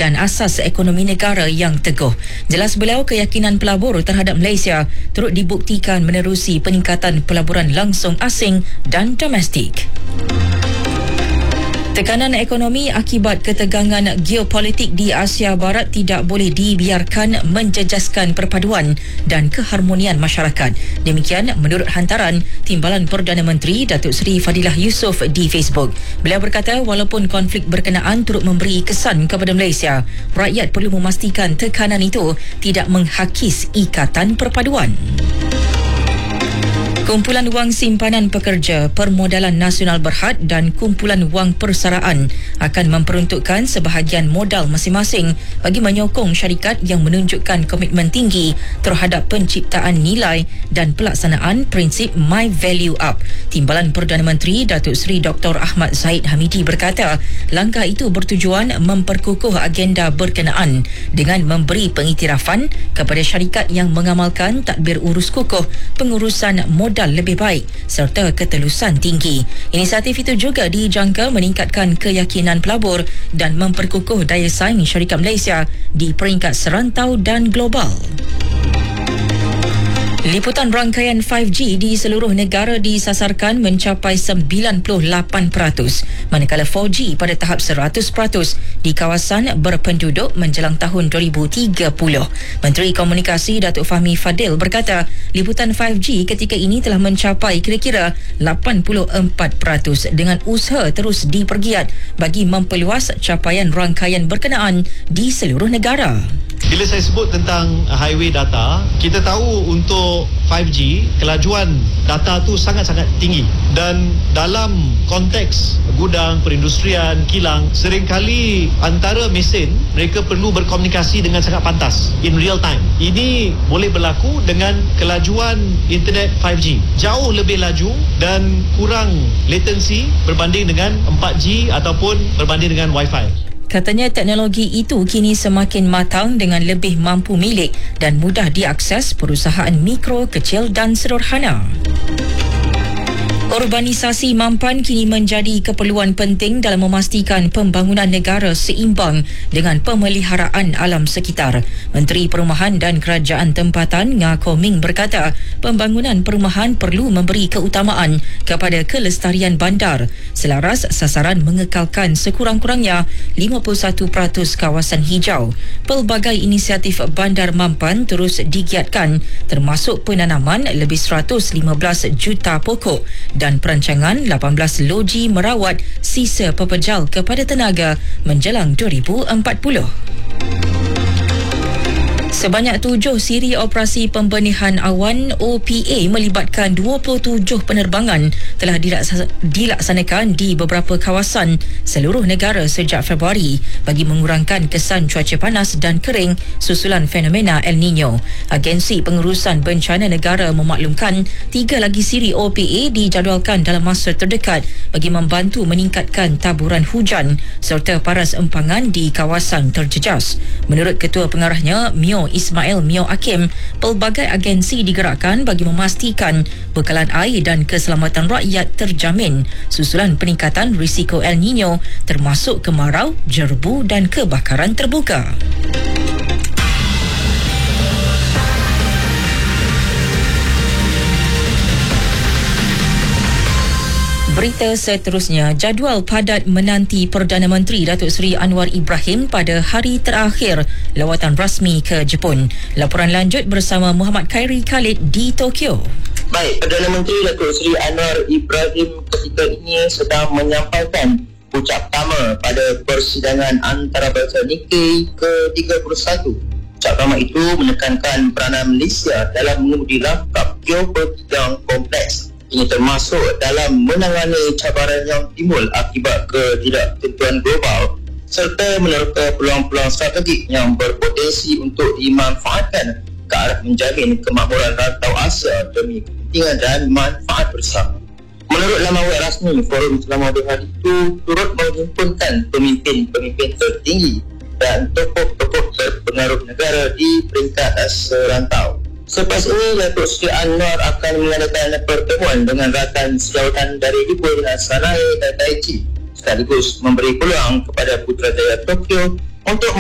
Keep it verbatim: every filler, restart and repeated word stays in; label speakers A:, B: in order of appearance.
A: dan asas ekonomi negara yang teguh. Jelas beliau, keyakinan pelabur terhadap Malaysia turut dibuktikan menerusi peningkatan pelaburan langsung asing dan domestik. Tekanan ekonomi akibat ketegangan geopolitik di Asia Barat tidak boleh dibiarkan menjejaskan perpaduan dan keharmonian masyarakat. Demikian menurut hantaran Timbalan Perdana Menteri Datuk Seri Fadilah Yusof di Facebook. Beliau berkata walaupun konflik berkenaan turut memberi kesan kepada Malaysia, rakyat perlu memastikan tekanan itu tidak menghakis ikatan perpaduan. Kumpulan Wang Simpanan Pekerja, Permodalan Nasional Berhad dan Kumpulan Wang Persaraan akan memperuntukkan sebahagian modal masing-masing bagi menyokong syarikat yang menunjukkan komitmen tinggi terhadap penciptaan nilai dan pelaksanaan prinsip My Value Up. Timbalan Perdana Menteri Datuk Seri Doktor Ahmad Zahid Hamidi berkata, langkah itu bertujuan memperkukuh agenda berkenaan dengan memberi pengiktirafan kepada syarikat yang mengamalkan tadbir urus kukuh, pengurusan modal lebih baik serta ketelusan tinggi. Inisiatif itu juga dijangka meningkatkan keyakinan pelabur dan memperkukuh daya saing syarikat Malaysia di peringkat serantau dan global. Liputan rangkaian lima G di seluruh negara disasarkan mencapai sembilan puluh lapan peratus, manakala empat G pada tahap seratus peratus di kawasan berpenduduk menjelang tahun dua ribu tiga puluh. Menteri Komunikasi Datuk Fahmi Fadil berkata, liputan lima G ketika ini telah mencapai kira-kira lapan puluh empat peratus dengan usaha terus dipergiat bagi memperluas capaian rangkaian berkenaan di seluruh negara.
B: Bila saya sebut tentang highway data, kita tahu untuk lima G, kelajuan data tu sangat-sangat tinggi. Dan dalam konteks gudang, perindustrian, kilang, seringkali antara mesin, mereka perlu berkomunikasi dengan sangat pantas, in real time. Ini boleh berlaku dengan kelajuan internet lima G. Jauh lebih laju dan kurang latency berbanding dengan empat G ataupun berbanding dengan Wi-Fi.
A: Katanya teknologi itu kini semakin matang dengan lebih mampu milik dan mudah diakses perusahaan mikro, kecil dan sederhana. Urbanisasi mampan kini menjadi keperluan penting dalam memastikan pembangunan negara seimbang dengan pemeliharaan alam sekitar. Menteri Perumahan dan Kerajaan Tempatan Nga Koh Ming berkata, pembangunan perumahan perlu memberi keutamaan kepada kelestarian bandar selaras sasaran mengekalkan sekurang-kurangnya lima puluh satu peratus kawasan hijau. Pelbagai inisiatif bandar mampan terus digiatkan, termasuk penanaman lebih seratus lima belas juta pokok dan perancangan lapan belas loji merawat sisa pepejal kepada tenaga menjelang dua ribu empat puluh. Sebanyak tujuh siri operasi pembenihan awan O P A melibatkan dua puluh tujuh penerbangan telah dilaksanakan di beberapa kawasan seluruh negara sejak Februari bagi mengurangkan kesan cuaca panas dan kering susulan fenomena El Nino. Agensi Pengurusan Bencana Negara memaklumkan tiga lagi siri O P A dijadualkan dalam masa terdekat bagi membantu meningkatkan taburan hujan serta paras empangan di kawasan terjejas. Menurut Ketua Pengarahnya Mio Ismail Mio Hakim, pelbagai agensi digerakkan bagi memastikan bekalan air dan keselamatan rakyat terjamin susulan peningkatan risiko El Nino termasuk kemarau, jerbu dan kebakaran terbuka. Berita seterusnya, jadual padat menanti Perdana Menteri Datuk Seri Anwar Ibrahim pada hari terakhir lawatan rasmi ke Jepun. Laporan lanjut bersama Muhammad Khairi Khalid di Tokyo.
C: Baik, Perdana Menteri Datuk Seri Anwar Ibrahim ketika ini sedang menyampaikan ucap pertama pada persidangan antarabangsa Nikkei ke tiga puluh satu. Ucap pertama itu menekankan peranan Malaysia dalam mengemudi langkah geopolitik yang kompleks. Ini termasuk dalam menangani cabaran yang timbul akibat ketidaktentuan global serta meneroka peluang-peluang strategik yang berpotensi untuk dimanfaatkan ke arah menjamin kemakmuran rantau Asia demi kepentingan dan manfaat bersama. Menurut laman web rasmi, forum selama dua hari itu turut menghimpunkan pemimpin-pemimpin tertinggi dan tokoh-tokoh berpengaruh negara di peringkat serantau. Selepas ini, Datuk Seri Anwar akan mengadakan pertemuan dengan rakan sejawatan dari Jepun, Sanae dan Daiichi, sekaligus memberi peluang kepada Putrajaya Tokyo untuk